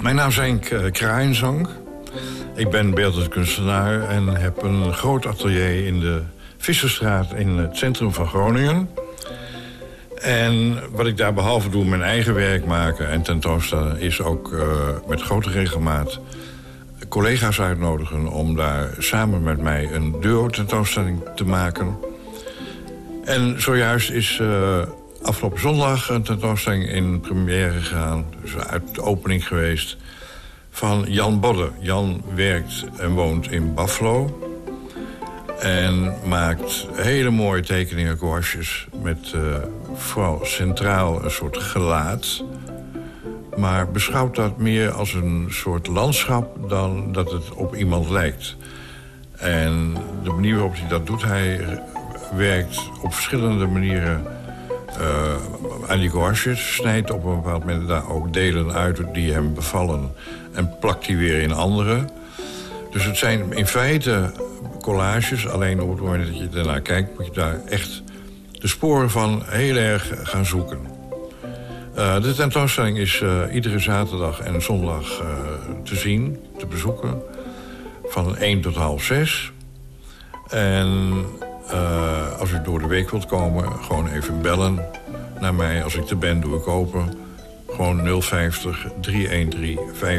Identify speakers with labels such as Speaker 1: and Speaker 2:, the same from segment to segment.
Speaker 1: Mijn naam is Henk Kraaienzang. Ik ben beeldend kunstenaar en heb een groot atelier in de Visserstraat in het centrum van Groningen. En wat ik daar behalve doe, mijn eigen werk maken en tentoonstellen, is ook met grote regelmaat collega's uitnodigen om daar samen met mij een Duro-tentoonstelling te maken. En zojuist is afgelopen zondag een tentoonstelling in première gegaan, dus uit de opening geweest, van Jan Bodde. Jan werkt en woont in Buffalo en maakt hele mooie tekeningen, gouaches, met vooral centraal een soort gelaat. Maar beschouwt dat meer als een soort landschap dan dat het op iemand lijkt. En de manier waarop hij dat doet, hij werkt op verschillende manieren aan die gouaches, snijdt op een bepaald moment daar ook delen uit die hem bevallen en plakt die weer in andere. Dus het zijn in feite collages, alleen op het moment dat je ernaar kijkt moet je daar echt de sporen van heel erg gaan zoeken. De tentoonstelling is iedere zaterdag en zondag te zien, te bezoeken, van 1 tot 5:30. En als u door de week wilt komen, gewoon even bellen naar mij. Als ik er ben, doe ik open. Gewoon 050 313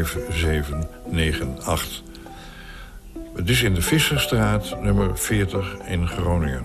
Speaker 1: 5798. Het is in de Visserstraat, nummer 40 in Groningen.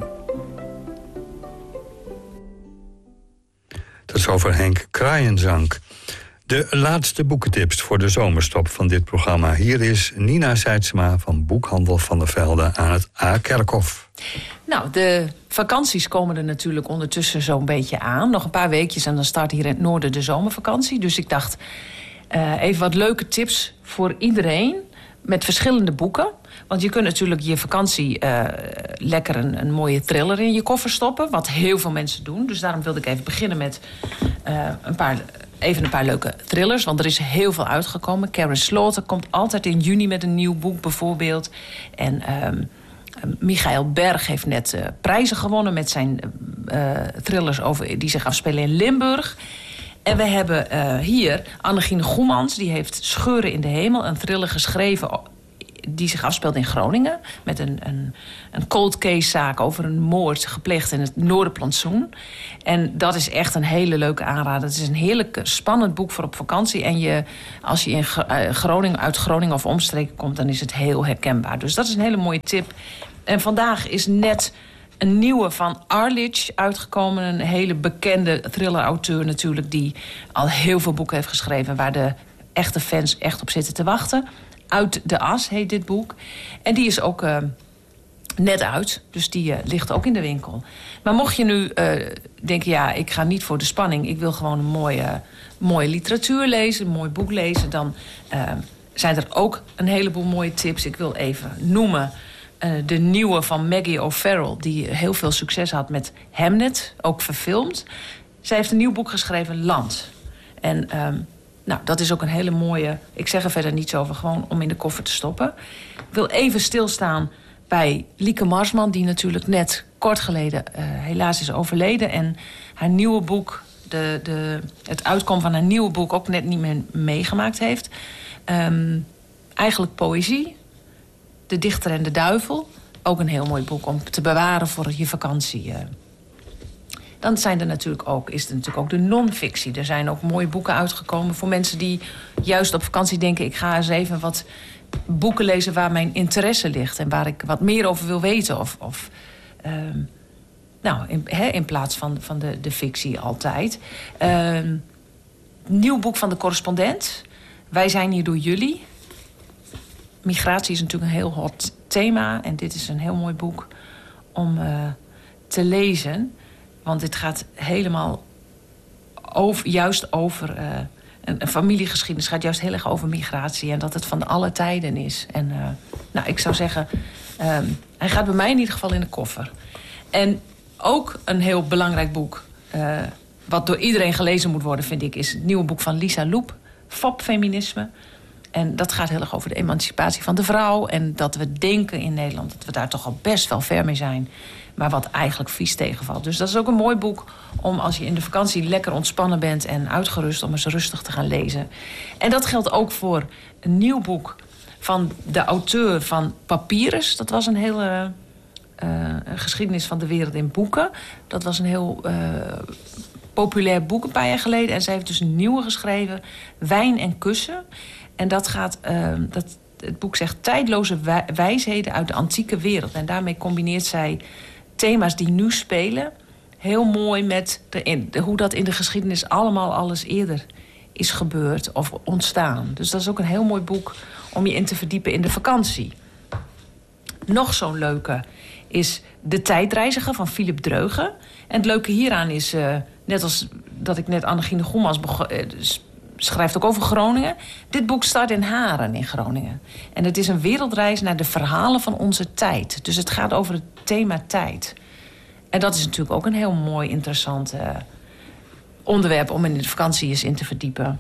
Speaker 2: Dat is over Henk Kraaienzang. De laatste boekentips voor de zomerstop van dit programma. Hier is Nina Seidsma van Boekhandel Van der Velde aan het A-Kerkhof.
Speaker 3: Nou, de vakanties komen er natuurlijk ondertussen zo'n beetje aan. Nog een paar weekjes en dan start hier in het noorden de zomervakantie. Dus ik dacht, even wat leuke tips voor iedereen met verschillende boeken. Want je kunt natuurlijk je vakantie lekker een mooie thriller in je koffer stoppen. Wat heel veel mensen doen. Dus daarom wilde ik even beginnen met een paar leuke thrillers. Want er is heel veel uitgekomen. Karen Slaughter komt altijd in juni met een nieuw boek bijvoorbeeld. En Michael Berg heeft net prijzen gewonnen met zijn thrillers die zich afspelen in Limburg. En we hebben hier Annegien Goemans. Die heeft Scheuren in de Hemel, een thriller geschreven die zich afspeelt in Groningen. Met een cold case zaak over een moord gepleegd in het Noorderplantsoen. En dat is echt een hele leuke aanrader. Het is een heerlijk spannend boek voor op vakantie. En als je uit Groningen of omstreken komt, dan is het heel herkenbaar. Dus dat is een hele mooie tip. En vandaag is net een nieuwe van Arlich uitgekomen. Een hele bekende thriller-auteur natuurlijk, die al heel veel boeken heeft geschreven, waar de echte fans echt op zitten te wachten. Uit de As heet dit boek. En die is ook net uit. Dus die ligt ook in de winkel. Maar mocht je nu denken, ja, ik ga niet voor de spanning, ik wil gewoon een mooie literatuur lezen, een mooi boek lezen, dan zijn er ook een heleboel mooie tips. Ik wil even noemen de nieuwe van Maggie O'Farrell, die heel veel succes had met Hamnet, ook verfilmd. Zij heeft een nieuw boek geschreven, Land. En nou, dat is ook een hele mooie, ik zeg er verder niets over, gewoon om in de koffer te stoppen. Ik wil even stilstaan bij Lieke Marsman, die natuurlijk net kort geleden helaas is overleden. En haar nieuwe boek, het uitkomen van haar nieuwe boek ook net niet meer meegemaakt heeft. Eigenlijk poëzie, De Dichter en de Duivel. Ook een heel mooi boek om te bewaren voor je vakantie. Dan is er natuurlijk ook de non-fictie. Er zijn ook mooie boeken uitgekomen voor mensen die juist op vakantie denken, ik ga eens even wat boeken lezen waar mijn interesse ligt en waar ik wat meer over wil weten. In plaats van de fictie altijd. Nieuw boek van De Correspondent. Wij zijn hier door jullie. Migratie is natuurlijk een heel hot thema. En dit is een heel mooi boek om te lezen. Want dit gaat helemaal juist over een familiegeschiedenis. Het gaat juist heel erg over migratie. En dat het van alle tijden is. En ik zou zeggen, hij gaat bij mij in ieder geval in de koffer. En ook een heel belangrijk boek, wat door iedereen gelezen moet worden, vind ik, is het nieuwe boek van Lisa Loep, Fop-feminisme. En dat gaat heel erg over de emancipatie van de vrouw. En dat we denken in Nederland dat we daar toch al best wel ver mee zijn. Maar wat eigenlijk vies tegenvalt. Dus dat is ook een mooi boek om als je in de vakantie lekker ontspannen bent en uitgerust, om eens rustig te gaan lezen. En dat geldt ook voor een nieuw boek van de auteur van Papyrus. Dat was een hele geschiedenis van de wereld in boeken. Dat was een heel populair boek een paar jaar geleden. En zij heeft dus een nieuwe geschreven, Wijn en kussen. En dat gaat, het boek zegt tijdloze wijsheden uit de antieke wereld. En daarmee combineert zij thema's die nu spelen heel mooi met hoe dat in de geschiedenis allemaal alles eerder is gebeurd of ontstaan. Dus dat is ook een heel mooi boek om je in te verdiepen in de vakantie. Nog zo'n leuke is De Tijdreiziger van Philip Dreugen. En het leuke hieraan is, net als dat ik net Annegien de Goemans schrijft ook over Groningen. Dit boek start in Haren in Groningen. En het is een wereldreis naar de verhalen van onze tijd. Dus het gaat over het thema tijd. En dat is natuurlijk ook een heel mooi, interessant onderwerp om in de vakantie eens in te verdiepen.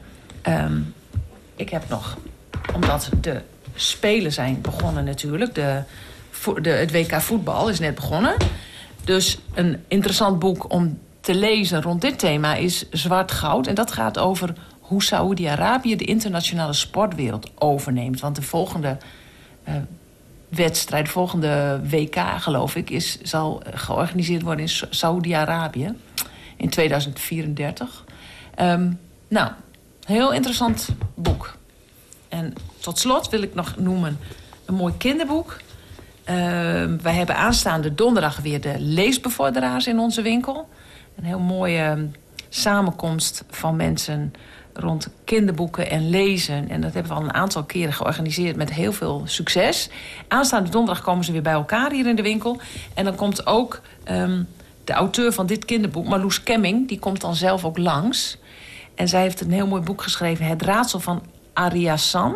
Speaker 3: Ik heb nog, omdat de Spelen zijn begonnen natuurlijk. Het WK voetbal is net begonnen. Dus een interessant boek om te lezen rond dit thema is Zwart Goud. En dat gaat over hoe Saoedi-Arabië de internationale sportwereld overneemt. Want de volgende wedstrijd, de volgende WK, geloof ik, zal georganiseerd worden in Saoedi-Arabië in 2034. Nou, heel interessant boek. En tot slot wil ik nog noemen een mooi kinderboek. Wij hebben aanstaande donderdag weer de leesbevorderaars in onze winkel. Een heel mooie samenkomst van mensen rond kinderboeken en lezen. En dat hebben we al een aantal keren georganiseerd met heel veel succes. Aanstaande donderdag komen ze weer bij elkaar hier in de winkel. En dan komt ook de auteur van dit kinderboek, Marloes Kemming, die komt dan zelf ook langs. En zij heeft een heel mooi boek geschreven, Het Raadsel van Ariasan.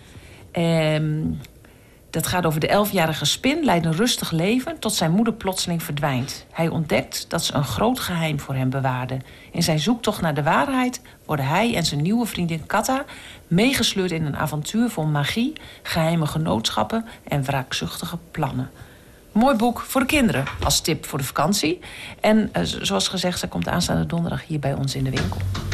Speaker 3: Dat gaat over de 11-jarige Spin, leidt een rustig leven tot zijn moeder plotseling verdwijnt. Hij ontdekt dat ze een groot geheim voor hem bewaarde. In zijn zoektocht naar de waarheid worden hij en zijn nieuwe vriendin Katta meegesleurd in een avontuur vol magie, geheime genootschappen en wraakzuchtige plannen. Mooi boek voor de kinderen als tip voor de vakantie. En zoals gezegd, zij komt aanstaande donderdag hier bij ons in de winkel.